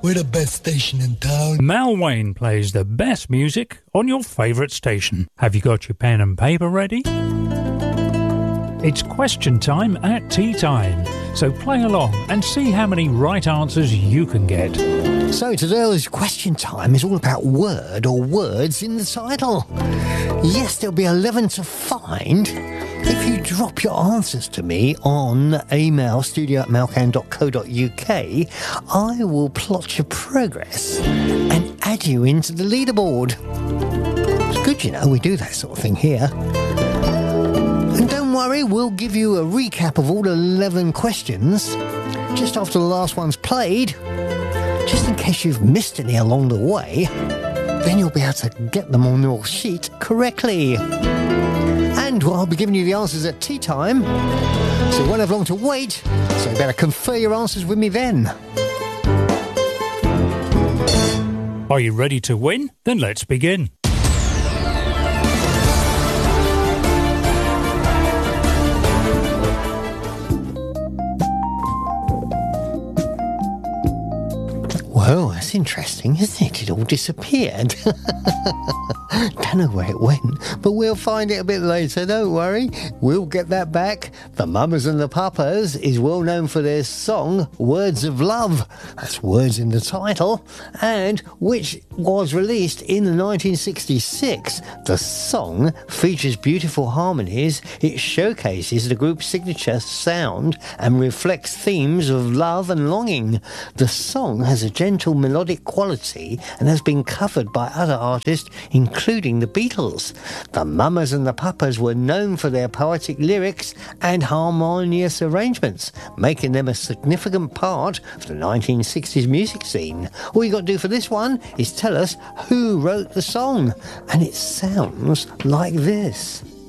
We're the best station in town. Mal Wayne plays the best music on your favourite station. Have you got your pen and paper ready? It's question time at tea time. So play along and see how many right answers you can get. So today's question time is all about word or words in the title. Yes, there'll be 11 to find. If you drop your answers to me on email studio@malcan.co.uk, I will plot your progress and add you into the leaderboard. It's good, you know, we do that sort of thing here. And don't worry, we'll give you a recap of all 11 questions just after the last one's played, just in case you've missed any along the way. Then you'll be able to get them on your sheet correctly. And I'll be giving you the answers at tea time, so you won't have long to wait, so you better confer your answers with me then. Are you ready to win? Then let's begin. Well, that's interesting, isn't it? It all disappeared. Don't know where it went, but we'll find it a bit later, don't worry. We'll get that back. The Mamas and the Papas is well known for their song, Words of Love. That's words in the title, and which was released in 1966. The song features beautiful harmonies. It showcases the group's signature sound and reflects themes of love and longing. The song has a gentle melodic quality and has been covered by other artists, including the Beatles. The Mamas and the Papas were known for their poetic lyrics and harmonious arrangements, making them a significant part of the 1960s music scene. All you got to do for this one is tell us who wrote the song, and it sounds like this.